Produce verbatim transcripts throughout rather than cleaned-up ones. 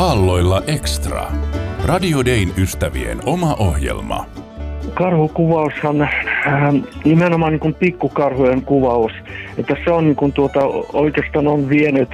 Aalloilla Extra. Radio Dayn ystävien oma ohjelma. Karhukuvaushan äh, nimenomaan niin kuin pikkukarhujen kuvaus, että se on niin kuin tuota, oikeastaan on vienyt,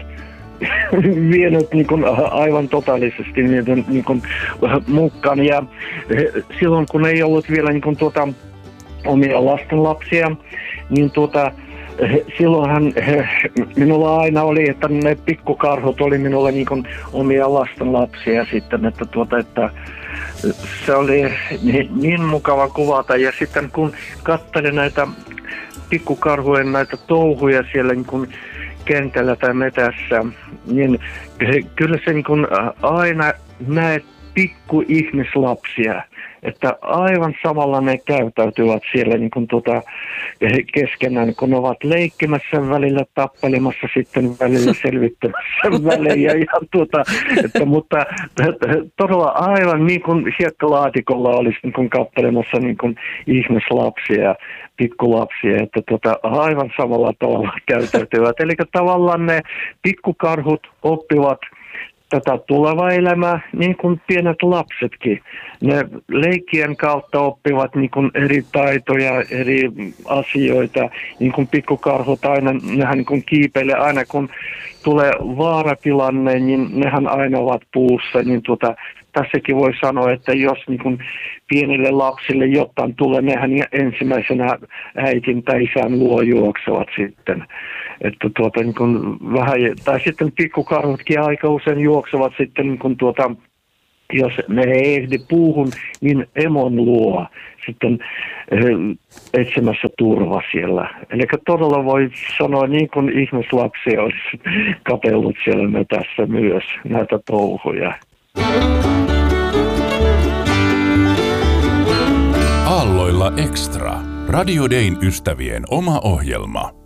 vienyt niin kuin aivan totaalisesti niiden niin kuin mukaan. Ja silloin kun ei ollut vielä niin kuin tuota, omia lastenlapsia, niin tuota, silloinhan minulla aina oli, että ne pikkukarhut oli minulle niin kuin omia lastenlapsia sitten, että, tuota, että se oli niin, niin mukava kuvata. Ja sitten kun katselin näitä pikkukarhujen näitä touhuja siellä niin kuin kentällä tai metässä, niin kyllä se niin kuin aina näet pikkuihmislapsia, että aivan samalla ne käyttäytyvät siellä niin kuin tuota, keskenään, kun ne ovat leikkimässä välillä, tappelemassa sitten välillä, selvittämässä välillä. Ja tuota, että, mutta todella aivan niin kuin hiekkalaatikolla olisi niin kuin katselemassa niin kuin ihmislapsia, pikkulapsia, että tuota, aivan samalla tavalla käyttäytyvät. Eli tavallaan ne pikkukarhut oppivat tätä tulevaa elämää, niin kuin pienet lapsetkin. Ne leikkien kautta oppivat niin kuin eri taitoja, eri asioita, niin kuin pikkukarhut aina, nehän niin kuin kiipeilee aina, kun tulee vaaratilanne, niin nehän aina ovat puussa, niin tuota, tässäkin voi sanoa, että jos niin kuin pienille lapsille jotain tulee, nehän ensimmäisenä äitin tai isän luo juoksevat sitten. Että tuota, niin kuin vähän, tai sitten pikkukarhutkin aika usein juoksevat sitten, niin kuin tuota, jos ne ei ehdi puuhun, niin emon luo sitten eh, etsimässä turva siellä. Eli todella voi sanoa, niin kuin ihmislapsia olisi katsellut siellä metässä myös näitä touhuja. Aalloilla Extra. Radio Dayn ystävien oma ohjelma.